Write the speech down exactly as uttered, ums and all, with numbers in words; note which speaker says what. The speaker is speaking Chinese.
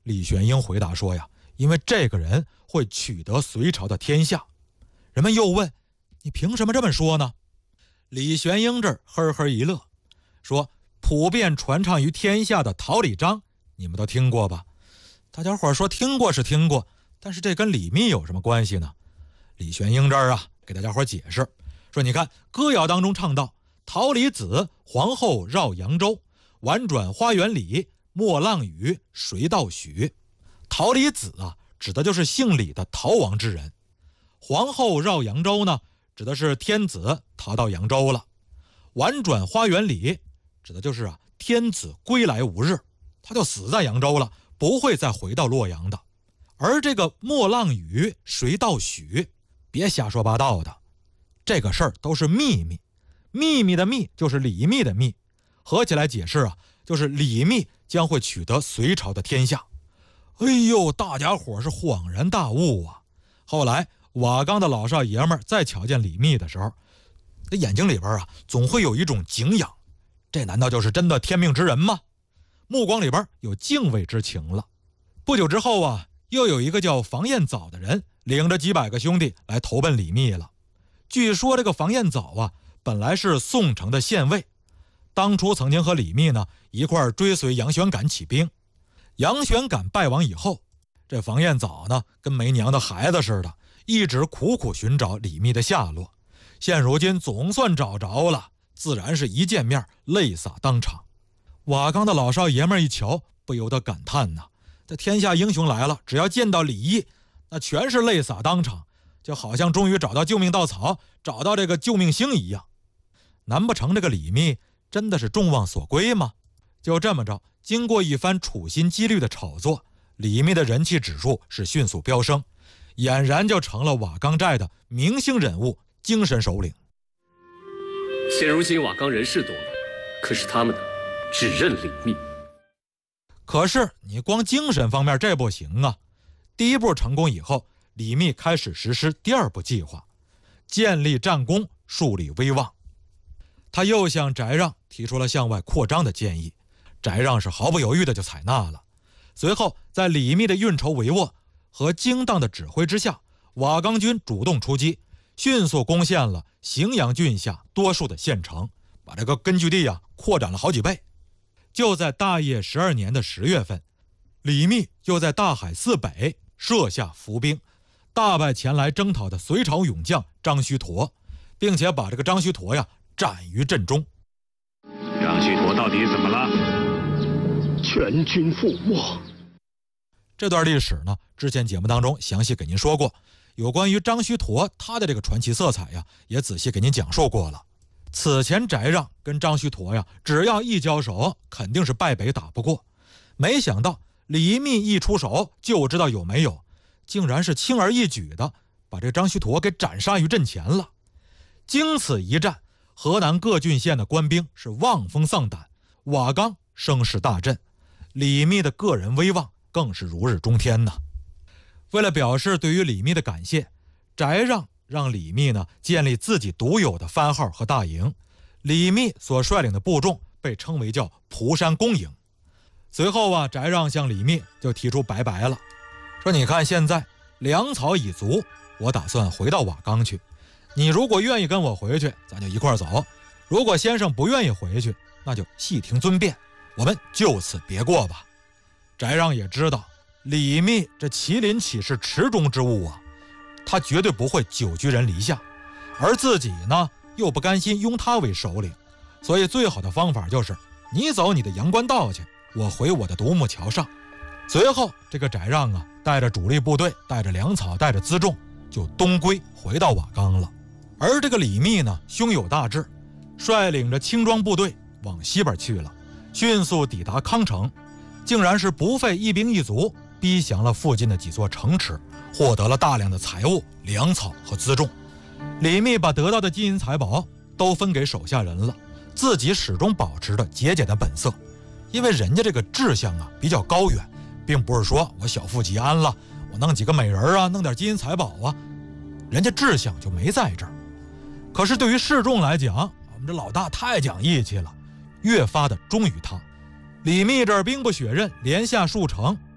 Speaker 1: 李玄英回答说呀，因为这个人会取得隋朝的天下。人们又问，你凭什么这么说呢？李玄英这儿呵呵一乐，说普遍传唱于天下的桃李章，你们都听过吧？大家伙说听过是听过，但是这跟李密有什么关系呢？李玄英这儿啊，给大家伙解释说，你看歌谣当中唱到，桃李子，皇后绕扬州，婉转花园里，莫浪语，谁道许。桃李子啊，指的就是姓李的逃亡之人。皇后绕扬州呢，指的是天子逃到扬州了。婉转花园里，指的就是啊，天子归来无日，他就死在扬州了，不会再回到洛阳的。而这个莫浪语，谁道许，别瞎说八道的，这个事儿都是秘密。秘密的秘就是李密的密，合起来解释啊，就是李密将会取得隋朝的天下。哎呦，大家伙是恍然大悟啊！后来瓦岗的老少爷们儿再瞧见李密的时候，那眼睛里边啊，总会有一种敬仰，这难道就是真的天命之人吗？目光里边有敬畏之情了。不久之后啊，又有一个叫房彦藻的人，领着几百个兄弟来投奔李密了。据说这个房彦藻啊，本来是宋城的县尉，当初曾经和李密呢一块儿追随杨玄感起兵。杨玄感败亡以后，这房彦藻呢跟没娘的孩子似的，一直苦苦寻找李密的下落。现如今总算找着了，自然是一见面泪洒当场。瓦岗的老少爷们一瞧，不由得感叹呐，这天下英雄来了，只要见到李毅，那全是泪洒当场，就好像终于找到救命稻草，找到这个救命星一样。难不成这个李密真的是众望所归吗？就这么着，经过一番处心积虑的炒作，李密的人气指数是迅速飙升，俨然就成了瓦岗寨的明星人物、精神首领。
Speaker 2: 现如今瓦岗人士多了，可是他们呢，只认李密。
Speaker 1: 可是你光精神方面这不行啊！第一步成功以后，李密开始实施第二步计划，建立战功，树立威望。他又向翟让提出了向外扩张的建议，翟让是毫不犹豫的就采纳了。随后在李密的运筹帷幄和精当的指挥之下，瓦岗军主动出击，迅速攻陷了荥阳郡下多数的县城，把这个根据地啊扩展了好几倍。就在大业十二年的十月份，李密又在大海寺北设下伏兵，大败前来征讨的隋朝勇将张须陀，并且把这个张须陀呀斩于阵中。
Speaker 3: 张须陀到底怎么了？
Speaker 4: 全军覆没。
Speaker 1: 这段历史呢，之前节目当中详细给您说过，有关于张须陀他的这个传奇色彩呀，也仔细给您讲述过了。此前翟让跟张须陀呀，只要一交手，肯定是败北打不过。没想到李密一出手就知道有没有，竟然是轻而易举的把这张须陀给斩杀于阵前了。经此一战，河南各郡县的官兵是望风丧胆，瓦岗声势大振，李密的个人威望更是如日中天呐。为了表示对于李密的感谢，翟让让李密呢建立自己独有的番号和大营，李密所率领的部众被称为叫蒲山公营。随后啊，翟让向李密就提出拜拜了，说你看现在粮草已足，我打算回到瓦岗去，你如果愿意跟我回去，咱就一块走；如果先生不愿意回去，那就细听尊便，我们就此别过吧。翟让也知道李密这麒麟岂是池中之物啊，他绝对不会久居人篱下，而自己呢又不甘心拥他为首领，所以最好的方法就是你走你的阳关道去，我回我的独木桥上。随后这个翟让啊，带着主力部队，带着粮草，带着辎重，就东归回到瓦岗了。而这个李密呢，胸有大志，率领着轻装部队往西边去了，迅速抵达康城，竟然是不费一兵一卒，逼降了附近的几座城池，获得了大量的财物、粮草和辎重。李密把得到的金银财宝都分给手下人了，自己始终保持着节俭的本色，因为人家这个志向啊比较高远，并不是说我小富即安了，我弄几个美人啊，弄点金银财宝啊，人家志向就没在这儿。可是对于示众来讲，我们这老大太讲义气了，越发的忠于他。李密这儿兵不血刃，连下数城，